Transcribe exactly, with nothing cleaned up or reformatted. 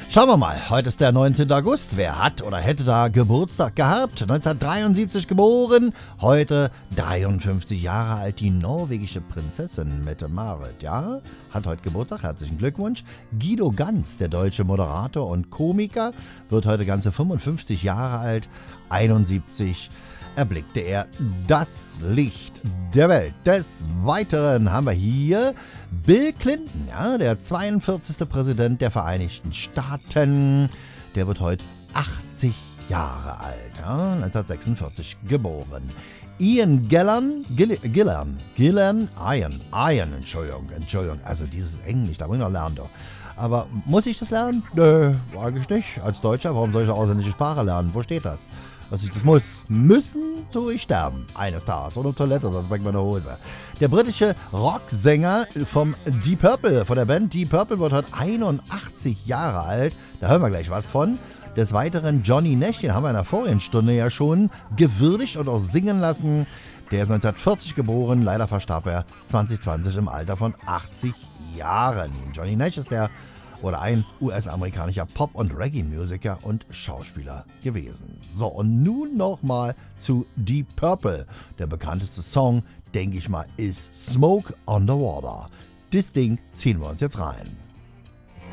Schauen wir mal, heute ist der neunzehnten August. Wer hat oder hätte da Geburtstag gehabt? neunzehnhundertdreiundsiebzig geboren, heute dreiundfünfzig Jahre alt, die norwegische Prinzessin Mette-Marit, ja, hat heute Geburtstag, herzlichen Glückwunsch. Guido Ganz, der deutsche Moderator und Komiker, wird heute ganze fünfundfünfzig Jahre alt, einundsiebzig erblickte er das Licht der Welt. Des Weiteren haben wir hier Bill Clinton, ja, der zweiundvierzigste Präsident der Vereinigten Staaten. Der wird heute achtzig Jahre alt, ja, neunzehnhundertsechsundvierzig geboren. Ian Gillan, Gill, Gillan, Gillan, Ian, Ian, Entschuldigung, Entschuldigung, also dieses Englisch, da muss ich noch lernen, doch. Aber muss ich das lernen? Nö, eigentlich nicht. Als Deutscher, warum soll ich eine ausländische Sprache lernen? Wo steht das? Dass ich das muss. Müssen tue ich sterben. Eines Tages. Oder Toilette, sonst weg meine Hose. Der britische Rocksänger vom Deep Purple, von der Band Deep Purple, wird heute einundachtzig Jahre alt. Da hören wir gleich was von. Des Weiteren Johnny Nash, den haben wir in der vorigen Stunde ja schon gewürdigt und auch singen lassen. Der ist neunzehnhundertvierzig geboren. Leider verstarb er zwanzig zwanzig im Alter von achtzig Jahren. Johnny Nash ist der oder ein U S-amerikanischer Pop- und Reggae-Musiker und Schauspieler gewesen. So, und nun nochmal zu Deep Purple. Der bekannteste Song, denke ich mal, ist Smoke on the Water. Das Ding ziehen wir uns jetzt rein.